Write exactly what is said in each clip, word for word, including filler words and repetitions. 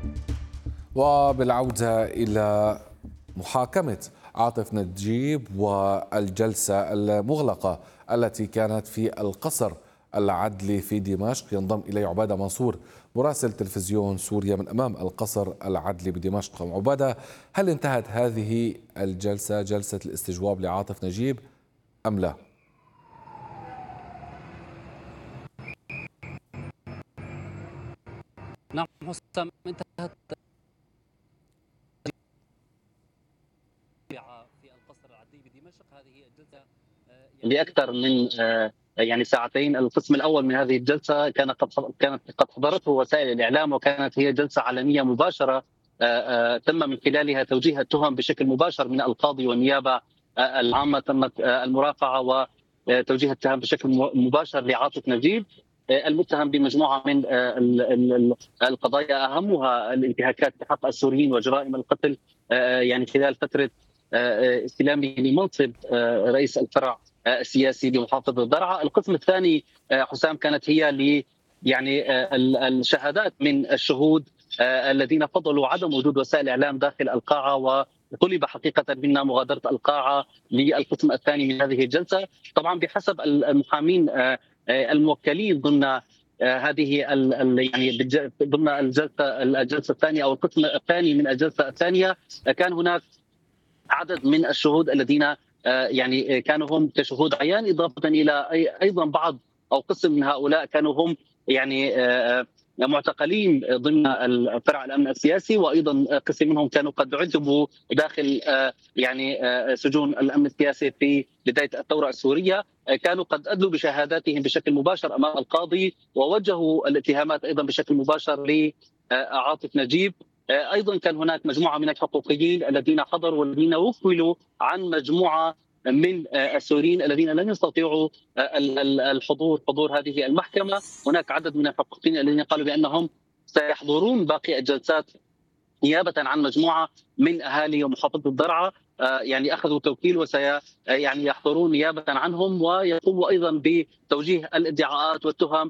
وبالعودة إلى محاكمة عاطف نجيب والجلسة المغلقة التي كانت في القصر العدلي في دمشق، ينضم إلي عبادة منصور مراسل تلفزيون سوريا من أمام القصر العدلي بدمشق. عبادة، هل انتهت هذه الجلسة، جلسة الاستجواب لعاطف نجيب، أم لا؟ نعم حسام، انتهت في القصر العدلي بدمشق هذه الجلسة لأكثر من يعني ساعتين. القسم الأول من هذه الجلسة كان قد كانت قد حضرته وسائل الإعلام، وكانت هي جلسة علنية مباشرة تم من خلالها توجيه التهم بشكل مباشر من القاضي والنيابة العامة. تمت المرافعة وتوجيه التهم بشكل مباشر لعاطف نجيب المتهم بمجموعة من القضايا، أهمها الانتهاكات بحق السوريين وجرائم القتل يعني خلال فترة استلامه لمنصب رئيس الفرع السياسي بمحافظة درعا. القسم الثاني حسام كانت هي ل يعني الشهادات من الشهود الذين فضلوا عدم وجود وسائل اعلام داخل القاعه، وطلب حقيقه منا مغادره القاعه للقسم الثاني من هذه الجلسه. طبعا بحسب المحامين الموكلين ضمن هذه يعني ضمن الجلسه الجلسه الثانيه او القسم الثاني من الجلسه الثانيه، كان هناك عدد من الشهود الذين يعني كانوا هم كشهود عيان، اضافه الى ايضا بعض او قسم من هؤلاء كانوا هم يعني معتقلين ضمن فرع الامن السياسي، وايضا قسم منهم كانوا قد عذبوا داخل يعني سجون الامن السياسي في بدايه الثوره السوريه. كانوا قد ادلوا بشهاداتهم بشكل مباشر امام القاضي، ووجهوا الاتهامات ايضا بشكل مباشر لعاطف نجيب. ايضا كان هناك مجموعه من الحقوقيين الذين حضروا والذين وكلوا عن مجموعه من السوريين الذين لم يستطيعوا الحضور حضور هذه المحكمه. هناك عدد من الحقوقيين الذين قالوا بانهم سيحضرون باقي الجلسات نيابه عن مجموعه من اهالي ومحافظه درعا، يعني اخذوا توكيل وسي يعني يحضرون نيابه عنهم، ويقوموا ايضا بتوجيه الادعاءات والتهم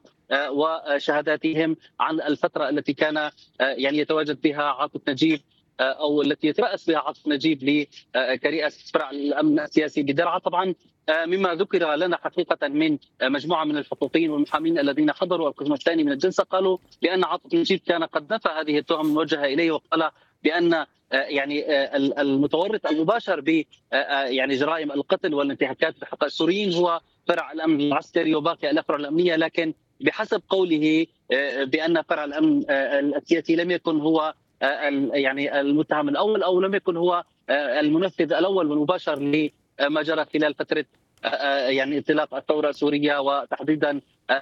وشهاداتهم عن الفتره التي كان يعني يتواجد بها عاطف نجيب او التي يترأس بها عاطف نجيب كرئاسه فرع الامن السياسي بدرعا. طبعا مما ذكر لنا حقيقه من مجموعه من الحقوقيين والمحامين الذين حضروا القسم الثاني من الجلسه، قالوا بان عاطف نجيب كان قد نفى هذه التهم الموجهه اليه، وقال بان يعني المتورط المباشر ب يعني جرائم القتل والانتهاكات بحق السوريين هو فرع الامن العسكري وباقي الافرع الامنيه، لكن بحسب قوله بان فرع الامن السياسي لم يكن هو يعني المتهم الاول او لم يكن هو المنفذ الاول والمباشر لما جرى خلال فتره يعني انطلاق الثوره السوريه، وتحديدا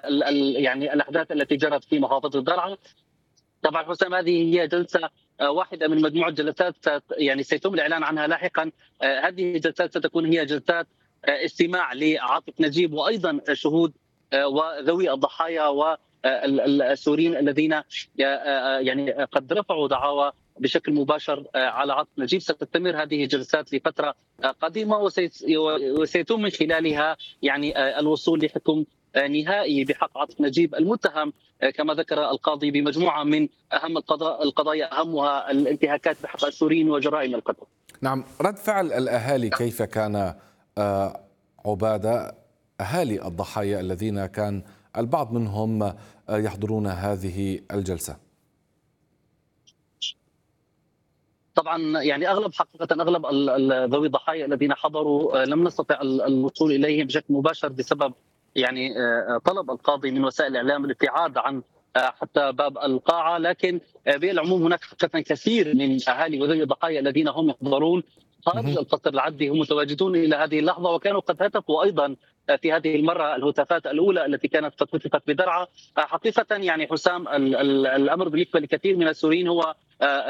يعني الاحداث التي جرت في محافظه درعا. طبعا حسام، هذه هي جلسه واحده من مجموعه جلسات يعني سيتم الاعلان عنها لاحقا. هذه الجلسات ستكون هي جلسات استماع لعاطف نجيب وايضا شهود وذوي الضحايا والسوريين الذين يعني قد رفعوا دعاوى بشكل مباشر على عاطف نجيب. ستستمر هذه الجلسات لفتره قادمه وسيتم من خلالها يعني الوصول لحكم نهائي بحق عاطف نجيب المتهم كما ذكر القاضي بمجموعه من اهم القضايا، اهمها الانتهاكات بحق السوريين وجرائم القتل. نعم، رد فعل الاهالي كيف كان عباده؟ اهالي الضحايا الذين كان البعض منهم يحضرون هذه الجلسه. طبعا يعني اغلب حقيقه اغلب ذوي الضحايا الذين حضروا لم نستطع الوصول اليهم بشكل مباشر بسبب يعني طلب القاضي من وسائل الاعلام الابتعاد عن حتى باب القاعه، لكن بالعموم هناك حقيقه كثير من اهالي وذوي الضحايا الذين هم يحضرون خارج القصر العدلي هم متواجدون الى هذه اللحظه، وكانوا قد هتفوا ايضا في هذه المره الهتافات الاولى التي كانت قد هتفت بدرعا. حقيقه يعني حسام، الامر بالنسبه لكثير من السوريين هو